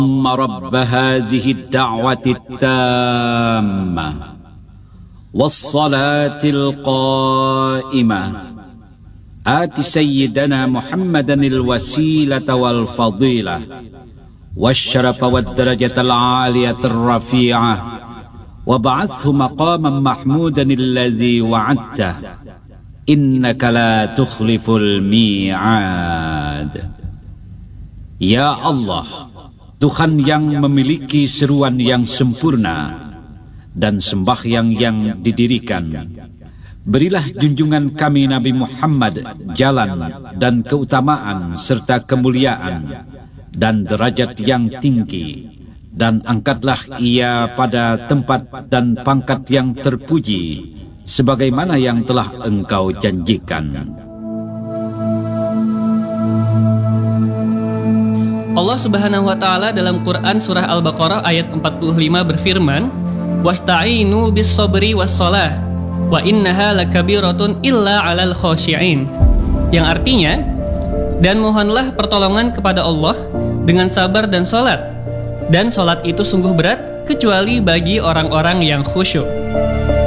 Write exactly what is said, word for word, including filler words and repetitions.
اللهم رب هذه الدعوة التامة والصلاة القائمة آت سيدنا محمدا الوسيلة والفضيلة والشرف والدرجة العالية الرفيعة وابعثه مقاما محمودا الذي وعدته إنك لا تخلف الميعاد. Ya Allah, Tuhan yang memiliki seruan yang sempurna dan sembahyang yang didirikan, berilah junjungan kami Nabi Muhammad jalan dan keutamaan serta kemuliaan dan derajat yang tinggi, dan angkatlah ia pada tempat dan pangkat yang terpuji sebagaimana yang telah engkau janjikan. Allah Subhanahu wa taala dalam Quran surah Al-Baqarah ayat empat puluh lima berfirman, "Wasta'inu bis-sabri was-shalah wa innaha lakabiratun illa 'alal khashi'in." Yang artinya, dan mohonlah pertolongan kepada Allah dengan sabar dan salat, dan salat itu sungguh berat kecuali bagi orang-orang yang khusyuk.